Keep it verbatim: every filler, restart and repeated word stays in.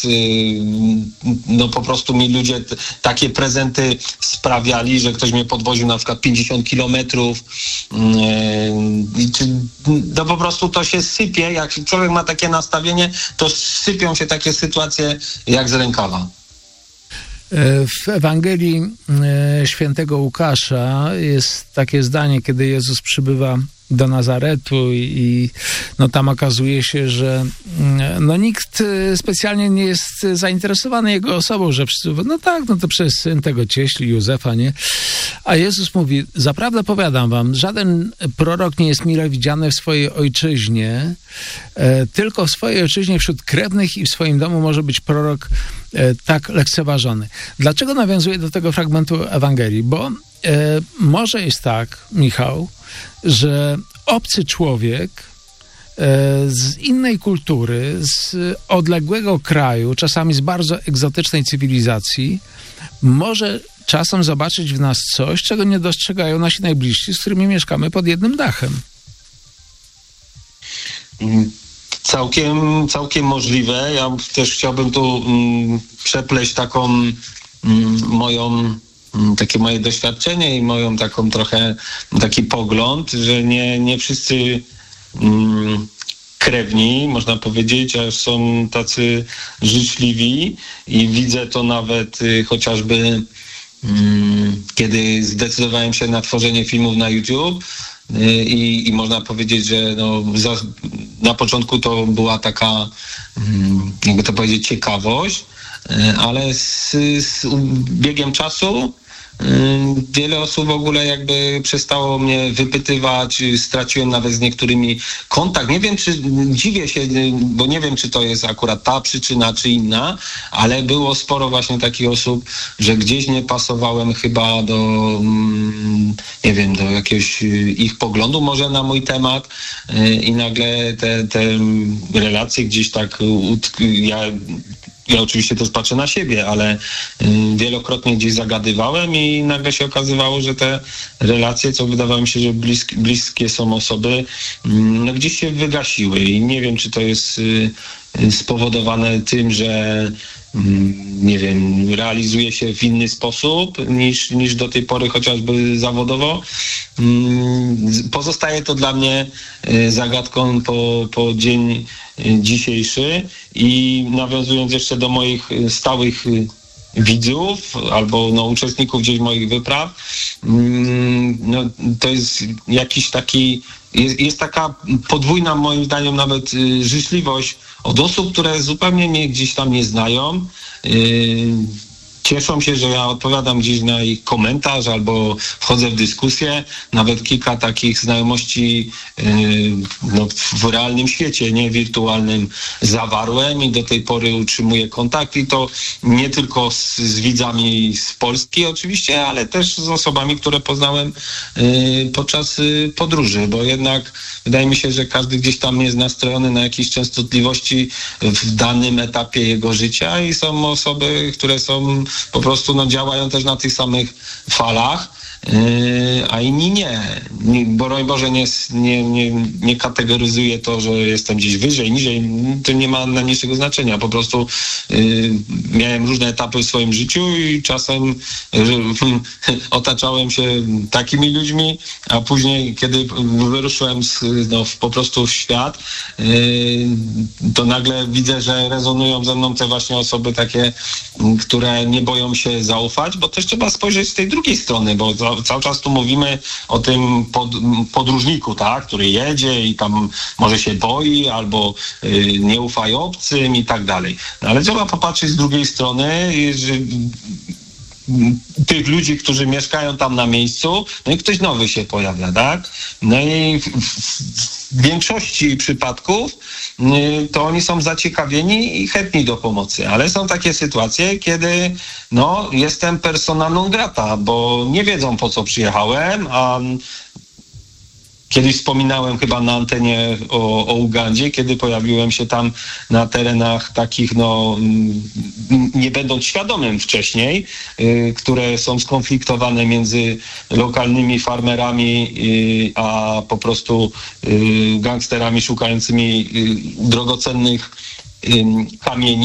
no po prostu mi ludzie t- takie prezenty sprawiali, że ktoś mnie podwoził na przykład pięćdziesiąt kilometrów. No po prostu to się sypie, jak człowiek ma takie nastawienie, to sypią się takie sytuacje jak z rękawa. W Ewangelii świętego Łukasza jest takie zdanie, kiedy Jezus przybywa do Nazaretu i, i no tam okazuje się, że no nikt specjalnie nie jest zainteresowany jego osobą, że no tak, no to przecież syn tego cieśli Józefa, nie? A Jezus mówi, zaprawdę powiadam wam, żaden prorok nie jest mile widziany w swojej ojczyźnie, e, tylko w swojej ojczyźnie wśród krewnych i w swoim domu może być prorok e, tak lekceważony. Dlaczego nawiązuję do tego fragmentu Ewangelii? Bo e, może jest tak, Michał, że obcy człowiek z innej kultury, z odległego kraju, czasami z bardzo egzotycznej cywilizacji, może czasem zobaczyć w nas coś, czego nie dostrzegają nasi najbliżsi, z którymi mieszkamy pod jednym dachem. Całkiem, całkiem możliwe. Ja też chciałbym tu mm, przepleść taką mm, moją takie moje doświadczenie i moją taką trochę taki pogląd, że nie, nie wszyscy mm, krewni, można powiedzieć, a są tacy życzliwi i widzę to nawet y, chociażby mm, kiedy zdecydowałem się na tworzenie filmów na YouTube y, i, i można powiedzieć, że no, za, na początku to była taka, mm, jakby to powiedzieć, ciekawość, ale z, z biegiem czasu wiele osób w ogóle jakby przestało mnie wypytywać, straciłem nawet z niektórymi kontakt. Nie wiem, czy dziwię się, bo nie wiem, czy to jest akurat ta przyczyna, czy inna, ale było sporo właśnie takich osób, że gdzieś nie pasowałem chyba do, nie wiem, do jakiegoś ich poglądu może na mój temat i nagle te, te relacje gdzieś tak ja Ja oczywiście też patrzę na siebie, ale wielokrotnie gdzieś zagadywałem i nagle się okazywało, że te relacje, co wydawało mi się, że blisk, bliskie są osoby, no gdzieś się wygasiły i nie wiem, czy to jest spowodowane tym, że nie wiem, realizuje się w inny sposób niż, niż do tej pory chociażby zawodowo. Pozostaje to dla mnie zagadką po, po dzień dzisiejszy i nawiązując jeszcze do moich stałych widzów albo no, uczestników gdzieś moich wypraw, no, to jest jakiś taki, jest, jest taka podwójna moim zdaniem nawet y, życzliwość od osób, które zupełnie mnie gdzieś tam nie znają. Y, Cieszą się, że ja odpowiadam gdzieś na ich komentarz albo wchodzę w dyskusję. Nawet kilka takich znajomości yy, no, w realnym świecie, nie wirtualnym, zawarłem i do tej pory utrzymuję kontakt i to nie tylko z, z widzami z Polski oczywiście, ale też z osobami, które poznałem yy, podczas yy, podróży, bo jednak wydaje mi się, że każdy gdzieś tam jest nastrojony na jakieś częstotliwości w danym etapie jego życia i są osoby, które są po prostu no, działają też na tych samych falach, yy, a inni nie. nie broń Boże, nie, nie, nie, nie kategoryzuję to, że jestem gdzieś wyżej, niżej. To nie ma na niczego znaczenia. Po prostu yy, miałem różne etapy w swoim życiu i czasem yy, otaczałem się takimi ludźmi, a później, kiedy wyruszyłem z, no, w, po prostu w świat, yy, to nagle widzę, że rezonują ze mną te właśnie osoby takie, które nie boją się zaufać, bo też trzeba spojrzeć z tej drugiej strony, bo za, cały czas tu mówimy o tym pod, podróżniku, tak, który jedzie i tam może się boi albo y, nie ufa obcym i tak dalej. No, ale trzeba popatrzeć z drugiej strony, że tych ludzi, którzy mieszkają tam na miejscu, no i ktoś nowy się pojawia, tak? No i w, w większości przypadków y, to oni są zaciekawieni i chętni do pomocy, ale są takie sytuacje, kiedy no, jestem persona non grata, bo nie wiedzą, po co przyjechałem, a kiedyś wspominałem chyba na antenie o, o Ugandzie, kiedy pojawiłem się tam na terenach takich, no, nie będąc świadomym wcześniej, y, które są skonfliktowane między lokalnymi farmerami, y, a po prostu y, gangsterami szukającymi y, drogocennych y, kamieni.